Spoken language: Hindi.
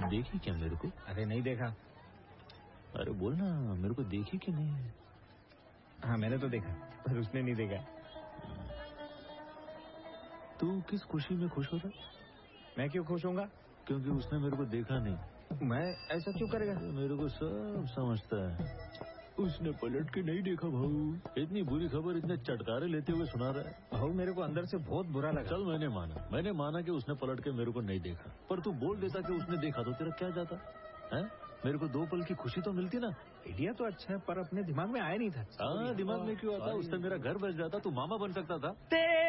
देखी क्या मेरे को? अरे नहीं देखा। अरे बोल ना, मेरे को देखी कि नहीं? हाँ मैंने तो देखा, पर उसने नहीं देखा। तू किस खुशी में खुश हो रहा? मैं क्यों खुश होऊंगा? क्योंकि उसने मेरे को देखा नहीं। मैं ऐसा क्यों करेगा? मेरे को सब समझता है। उसने पलट के नहीं देखा भाऊ। इतनी बुरी खबर इतने चटकारे लेते हुए सुना रहा है। भाऊ मेरे को अंदर से बहुत बुरा लगा। चल मैंने माना कि उसने पलट के मेरे को नहीं देखा, पर तू बोल देता कि उसने देखा तो तेरा क्या जाता है? मेरे को 2 पल की खुशी तो मिलती ना। आइडिया तो अच्छा है, पर अपने दिमाग में आया नहीं था। दिमाग में क्यों आता? उससे मेरा घर बच जाता, तू मामा बन सकता था।